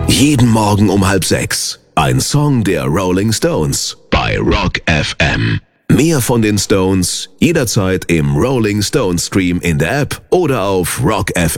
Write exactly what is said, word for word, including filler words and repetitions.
Jeden Morgen um halb sechs. Ein Song der Rolling Stones bei Rock F M. Mehr von den Stones jederzeit im Rolling Stones Stream in der App oder auf rock f